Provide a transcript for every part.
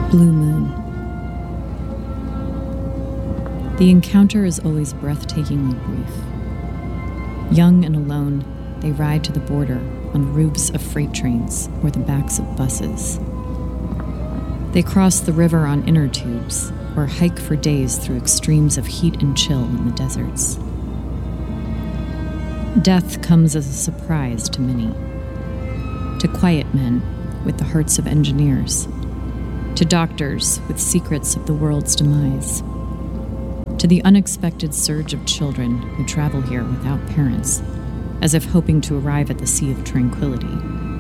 Blue moon. The encounter is always breathtakingly brief. Young and alone, they ride to the border on roofs of freight trains or the backs of buses. They cross the river on inner tubes or hike for days through extremes of heat and chill in the deserts. Death comes as a surprise to many. To quiet men with the hearts of engineers. To doctors with secrets of the world's demise. To the unexpected surge of children who travel here without parents, as if hoping to arrive at the Sea of Tranquility.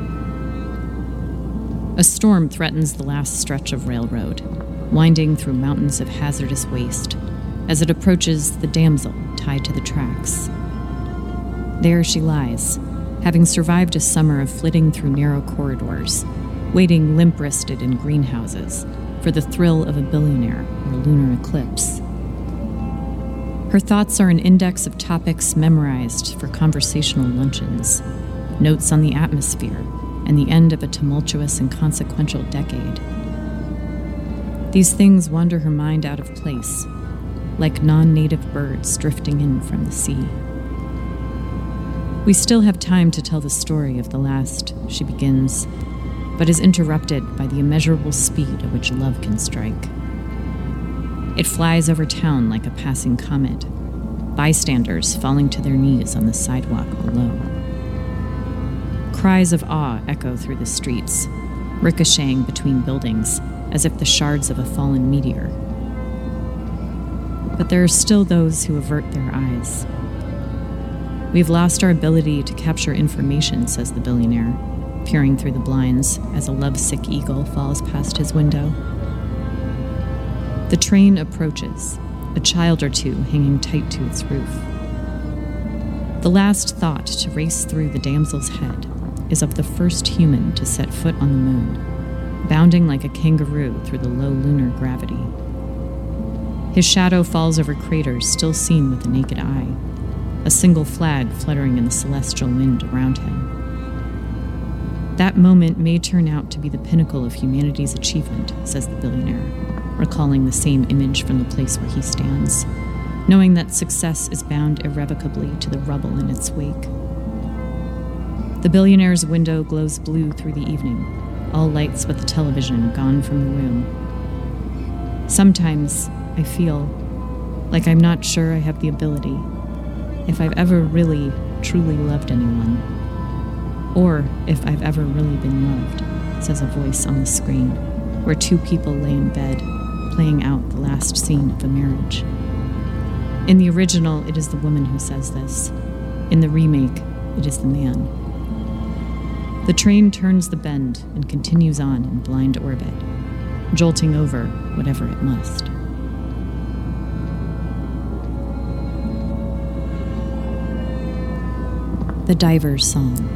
A storm threatens the last stretch of railroad, winding through mountains of hazardous waste as it approaches the damsel tied to the tracks. There she lies, having survived a summer of flitting through narrow corridors, waiting limp-wristed in greenhouses for the thrill of a billionaire or lunar eclipse. Her thoughts are an index of topics memorized for conversational luncheons, notes on the atmosphere, and the end of a tumultuous and consequential decade. These things wander her mind out of place, like non-native birds drifting in from the sea. We still have time to tell the story of the last, she begins, but is interrupted by the immeasurable speed at which love can strike. It flies over town like a passing comet, bystanders falling to their knees on the sidewalk below. Cries of awe echo through the streets, ricocheting between buildings as if the shards of a fallen meteor. But there are still those who avert their eyes. We've lost our ability to capture information, says the billionaire, peering through the blinds as a lovesick eagle falls past his window. The train approaches, a child or two hanging tight to its roof. The last thought to race through the damsel's head is of the first human to set foot on the moon, bounding like a kangaroo through the low lunar gravity. His shadow falls over craters still seen with the naked eye, a single flag fluttering in the celestial wind around him. That moment may turn out to be the pinnacle of humanity's achievement, says the billionaire, recalling the same image from the place where he stands, knowing that success is bound irrevocably to the rubble in its wake. The billionaire's window glows blue through the evening, all lights but the television gone from the room. Sometimes I feel like I'm not sure I have the ability, if I've ever really, truly loved anyone, or if I've ever really been loved, says a voice on the screen, where two people lay in bed, playing out the last scene of a marriage. In the original, it is the woman who says this. In the remake, it is the man. The train turns the bend and continues on in blind orbit, jolting over whatever it must. The Diver's Song.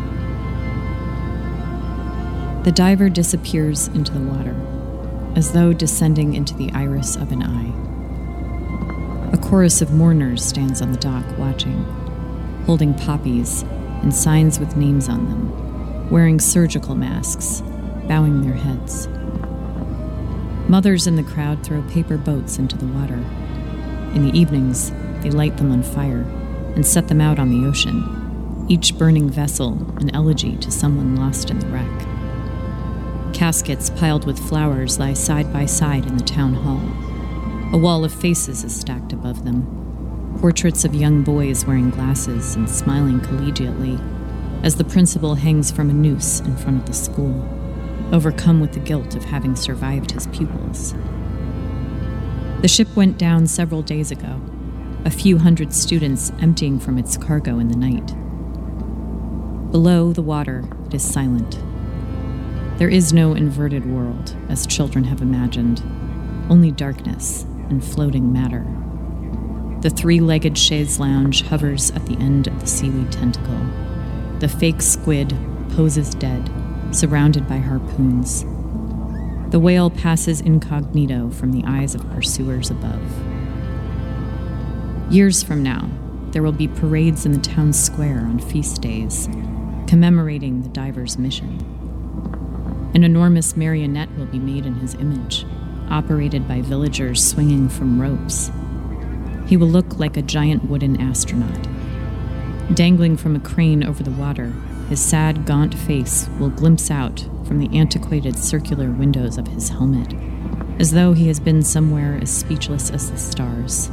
The diver disappears into the water, as though descending into the iris of an eye. A chorus of mourners stands on the dock watching, holding poppies and signs with names on them, wearing surgical masks, bowing their heads. Mothers in the crowd throw paper boats into the water. In the evenings, they light them on fire and set them out on the ocean, each burning vessel an elegy to someone lost in the wreck. Caskets piled with flowers lie side by side in the town hall. A wall of faces is stacked above them, portraits of young boys wearing glasses and smiling collegiately, as the principal hangs from a noose in front of the school, overcome with the guilt of having survived his pupils. The ship went down several days ago, a few hundred students emptying from its cargo in the night. Below the water, it is silent. There is no inverted world, as children have imagined, only darkness and floating matter. The three-legged chaise lounge hovers at the end of the seaweed tentacle. The fake squid poses dead, surrounded by harpoons. The whale passes incognito from the eyes of pursuers above. Years from now, there will be parades in the town square on feast days, commemorating the diver's mission. An enormous marionette will be made in his image, operated by villagers swinging from ropes. He will look like a giant wooden astronaut. Dangling from a crane over the water, his sad, gaunt face will glimpse out from the antiquated circular windows of his helmet, as though he has been somewhere as speechless as the stars.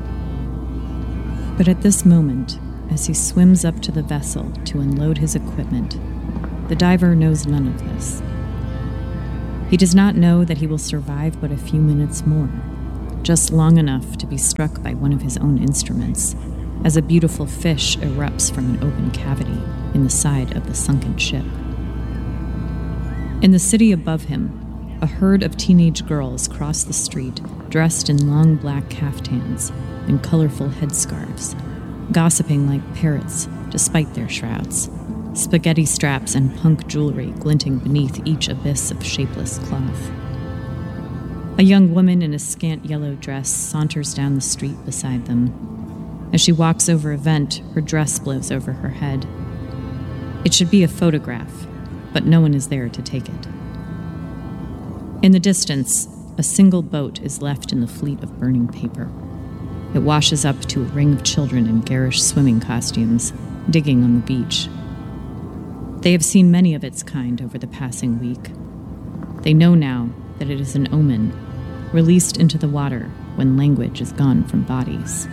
But at this moment, as he swims up to the vessel to unload his equipment, the diver knows none of this. He does not know that he will survive but a few minutes more, just long enough to be struck by one of his own instruments, as a beautiful fish erupts from an open cavity in the side of the sunken ship. In the city above him, a herd of teenage girls cross the street dressed in long black caftans and colorful headscarves, gossiping like parrots despite their shrouds, spaghetti straps and punk jewelry glinting beneath each abyss of shapeless cloth. A young woman in a scant yellow dress saunters down the street beside them. As she walks over a vent, her dress blows over her head. It should be a photograph, but no one is there to take it. In the distance, a single boat is left in the fleet of burning paper. It washes up to a ring of children in garish swimming costumes, digging on the beach. They have seen many of its kind over the passing week. They know now that it is an omen, released into the water when language is gone from bodies.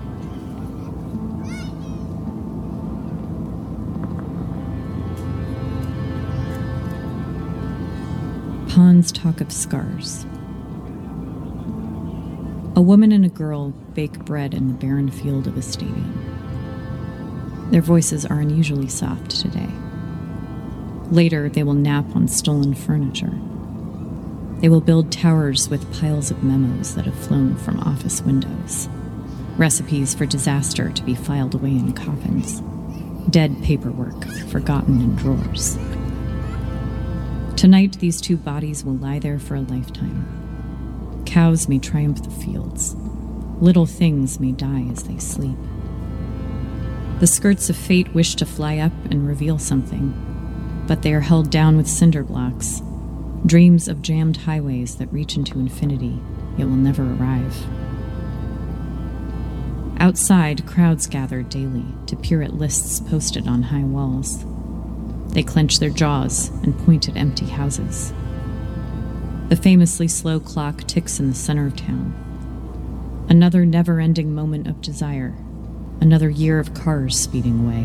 Pawns talk of scars. A woman and a girl bake bread in the barren field of a stadium. Their voices are unusually soft today. Later, they will nap on stolen furniture. They will build towers with piles of memos that have flown from office windows, recipes for disaster to be filed away in coffins, dead paperwork forgotten in drawers. Tonight, these two bodies will lie there for a lifetime. Cows may triumph the fields. Little things may die as they sleep. The skirts of fate wish to fly up and reveal something, but they are held down with cinder blocks, dreams of jammed highways that reach into infinity, yet will never arrive. Outside, crowds gather daily to peer at lists posted on high walls. They clench their jaws and point at empty houses. The famously slow clock ticks in the center of town. Another never-ending moment of desire, another year of cars speeding away.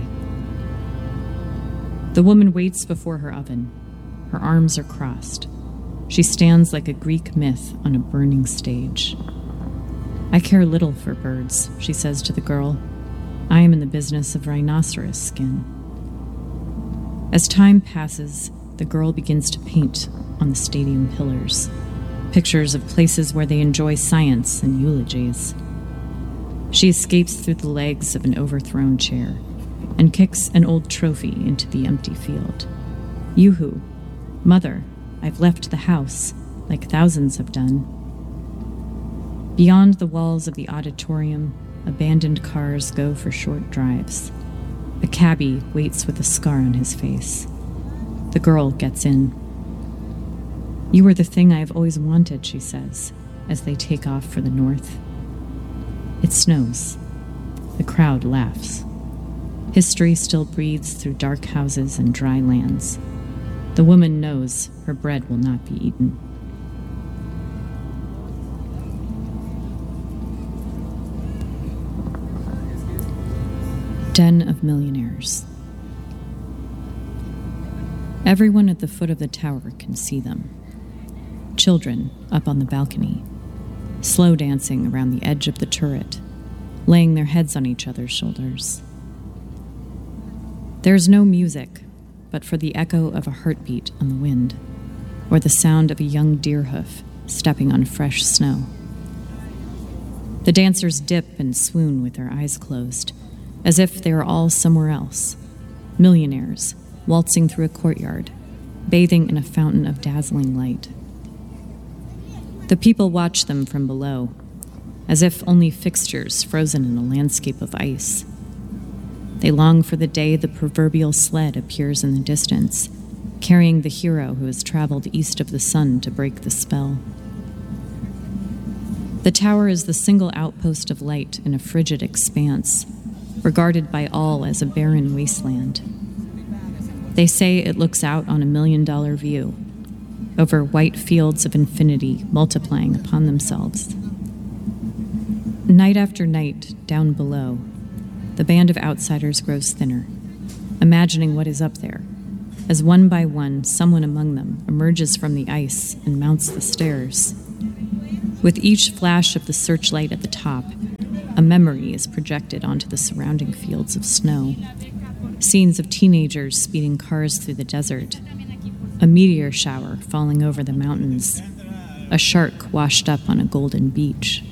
The woman waits before her oven. Her arms are crossed. She stands like a Greek myth on a burning stage. "I care little for birds," she says to the girl. "I am in the business of rhinoceros skin." As time passes, the girl begins to paint on the stadium pillars, pictures of places where they enjoy science and eulogies. She escapes through the legs of an overthrown chair and kicks an old trophy into the empty field. "Yoo-hoo, Mother, I've left the house, like thousands have done." Beyond the walls of the auditorium, abandoned cars go for short drives. A cabbie waits with a scar on his face. The girl gets in. "You are the thing I have always wanted," she says, as they take off for the north. It snows. The crowd laughs. History still breathes through dark houses and dry lands. The woman knows her bread will not be eaten. Den of Millionaires. Everyone at the foot of the tower can see them. Children up on the balcony, slow dancing around the edge of the turret, laying their heads on each other's shoulders. There is no music, but for the echo of a heartbeat on the wind, or the sound of a young deer hoof stepping on fresh snow. The dancers dip and swoon with their eyes closed, as if they are all somewhere else, millionaires waltzing through a courtyard, bathing in a fountain of dazzling light. The people watch them from below, as if only fixtures frozen in a landscape of ice. They long for the day the proverbial sled appears in the distance, carrying the hero who has traveled east of the sun to break the spell. The tower is the single outpost of light in a frigid expanse, regarded by all as a barren wasteland. They say it looks out on $1 million view, over white fields of infinity multiplying upon themselves. Night after night, down below, the band of outsiders grows thinner, imagining what is up there, as one by one, someone among them emerges from the ice and mounts the stairs. With each flash of the searchlight at the top, a memory is projected onto the surrounding fields of snow. Scenes of teenagers speeding cars through the desert, a meteor shower falling over the mountains, a shark washed up on a golden beach.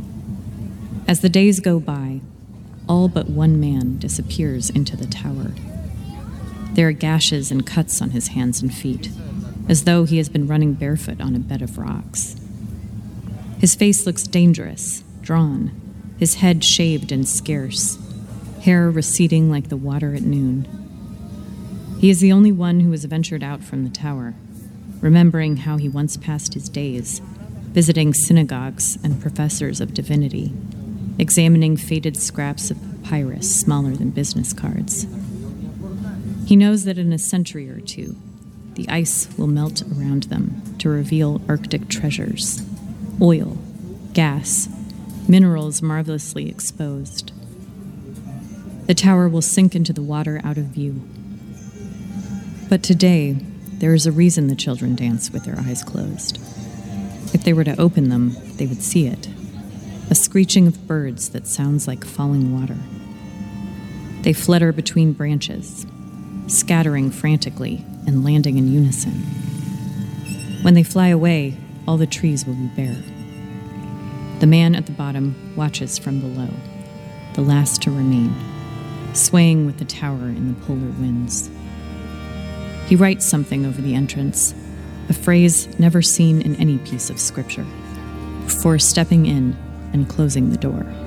As the days go by, all but one man disappears into the tower. There are gashes and cuts on his hands and feet, as though he has been running barefoot on a bed of rocks. His face looks dangerous, drawn, his head shaved and scarce, hair receding like the water at noon. He is the only one who has ventured out from the tower, remembering how he once passed his days, visiting synagogues and professors of divinity, examining faded scraps of papyrus smaller than business cards. He knows that in a century or two, the ice will melt around them to reveal Arctic treasures, oil, gas, minerals marvelously exposed. The tower will sink into the water out of view. But today, there is a reason the children dance with their eyes closed. If they were to open them, they would see it. A screeching of birds that sounds like falling water. They flutter between branches, scattering frantically and landing in unison. When they fly away, all the trees will be bare. The man at the bottom watches from below, the last to remain, swaying with the tower in the polar winds. He writes something over the entrance, a phrase never seen in any piece of scripture, before stepping in and closing the door.